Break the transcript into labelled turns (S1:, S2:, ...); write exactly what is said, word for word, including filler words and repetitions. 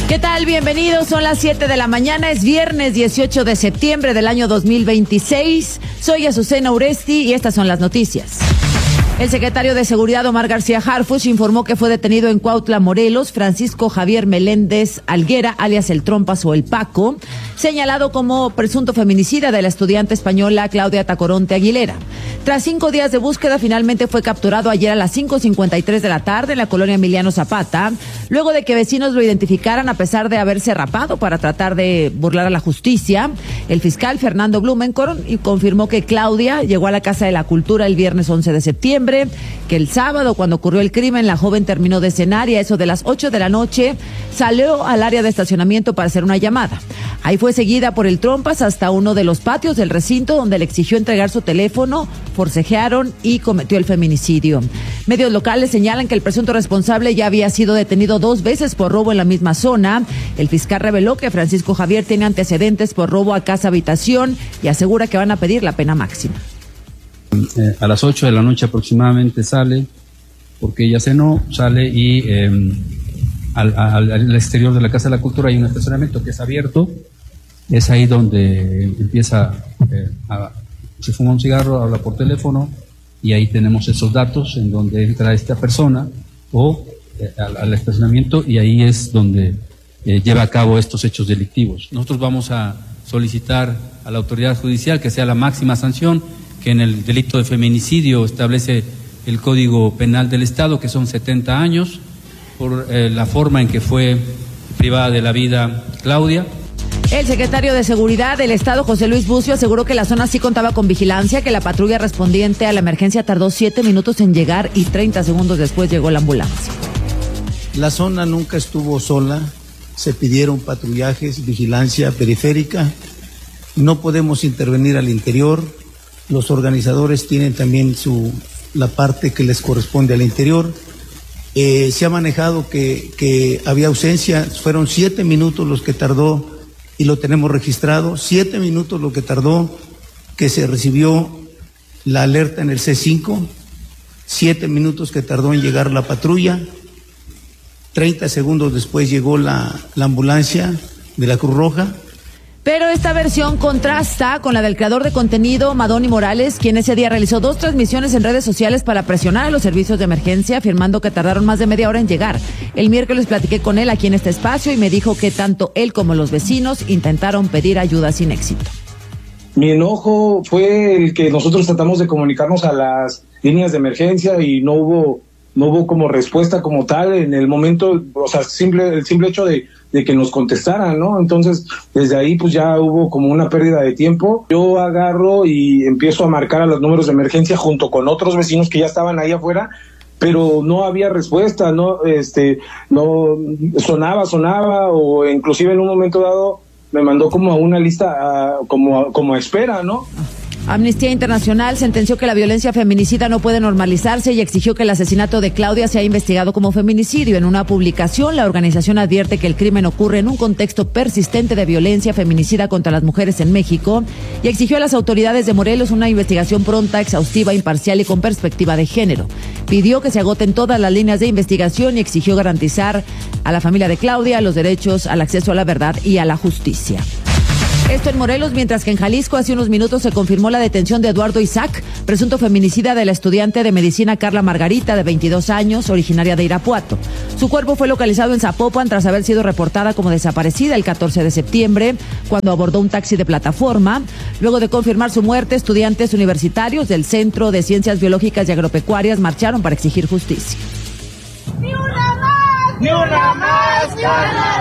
S1: ¿Qué tal? Bienvenidos, son las siete de la mañana, es viernes dieciocho de septiembre del año dos mil veintiséis. Soy Azucena Uresti y estas son las noticias. El secretario de Seguridad, Omar García Harfuch, informó que fue detenido en Cuautla, Morelos, Francisco Javier Meléndez Alguera, alias El Trompas o El Paco, señalado como presunto feminicida de la estudiante española Claudia Tacoronte Aguilera. Tras cinco días de búsqueda, finalmente fue capturado ayer a las cinco cincuenta y tres de la tarde en la colonia Emiliano Zapata, luego de que vecinos lo identificaran a pesar de haberse rapado para tratar de burlar a la justicia. El fiscal Fernando Blumenkorn confirmó que Claudia llegó a la Casa de la Cultura el viernes once de septiembre, que el sábado, cuando ocurrió el crimen, la joven terminó de cenar y a eso de las ocho de la noche salió al área de estacionamiento para hacer una llamada. Ahí fue seguida por el Trompas hasta uno de los patios del recinto, donde le exigió entregar su teléfono, forcejearon y cometió el feminicidio. Medios locales señalan que el presunto responsable ya había sido detenido dos veces por robo en la misma zona. El fiscal reveló que Francisco Javier tiene antecedentes por robo a casa-habitación y asegura que van a pedir la pena máxima.
S2: Eh, a las ocho de la noche aproximadamente sale, porque ella cenó, sale y eh, al, al, al exterior de la Casa de la Cultura hay un estacionamiento que es abierto. Es ahí donde empieza, eh, a, se fuma un cigarro, habla por teléfono y ahí tenemos esos datos en donde entra esta persona o eh, al, al estacionamiento y ahí es donde eh, lleva a cabo estos hechos delictivos. Nosotros vamos a solicitar a la autoridad judicial que sea la máxima sanción, que en el delito de feminicidio establece el Código Penal del Estado, que son setenta años, por eh, la forma en que fue privada de la vida Claudia.
S1: El secretario de Seguridad del Estado, José Luis Bucio, aseguró que la zona sí contaba con vigilancia, que la patrulla respondiente a la emergencia tardó siete minutos en llegar y treinta segundos después llegó la ambulancia.
S3: La zona nunca estuvo sola, se pidieron patrullajes, vigilancia periférica, no podemos intervenir al interior. Los organizadores tienen también su, la parte que les corresponde al interior. Eh, se ha manejado que, que había ausencia, fueron siete minutos los que tardó, y lo tenemos registrado, siete minutos lo que tardó que se recibió la alerta en el C cinco, siete minutos que tardó en llegar la patrulla, treinta segundos después llegó la, la ambulancia de la Cruz Roja.
S1: Pero esta versión contrasta con la del creador de contenido, Madoni Morales, quien ese día realizó dos transmisiones en redes sociales para presionar a los servicios de emergencia, afirmando que tardaron más de media hora en llegar. El miércoles platiqué con él aquí en este espacio y me dijo que tanto él como los vecinos intentaron pedir ayuda sin éxito.
S4: Mi enojo fue el que nosotros tratamos de comunicarnos a las líneas de emergencia y no hubo no hubo como respuesta como tal en el momento, o sea, simple el simple hecho de de que nos contestaran, ¿no? Entonces, desde ahí pues ya hubo como una pérdida de tiempo. Yo agarro y empiezo a marcar a los números de emergencia junto con otros vecinos que ya estaban ahí afuera, pero no había respuesta, no, este, no sonaba, sonaba, o inclusive en un momento dado me mandó como a una lista, a, como, a, como a espera, ¿no?
S1: Amnistía Internacional sentenció que la violencia feminicida no puede normalizarse y exigió que el asesinato de Claudia sea investigado como feminicidio. En una publicación, la organización advierte que el crimen ocurre en un contexto persistente de violencia feminicida contra las mujeres en México y exigió a las autoridades de Morelos una investigación pronta, exhaustiva, imparcial y con perspectiva de género. Pidió que se agoten todas las líneas de investigación y exigió garantizar a la familia de Claudia los derechos al acceso a la verdad y a la justicia. Esto en Morelos, mientras que en Jalisco hace unos minutos se confirmó la detención de Eduardo Isaac, presunto feminicida de la estudiante de medicina Carla Margarita, de veintidós años, originaria de Irapuato. Su cuerpo fue localizado en Zapopan tras haber sido reportada como desaparecida el catorce de septiembre, cuando abordó un taxi de plataforma. Luego de confirmar su muerte, estudiantes universitarios del Centro de Ciencias Biológicas y Agropecuarias marcharon para exigir justicia.
S5: ¡Ni una más! ¡Ni una más! ¡Carla!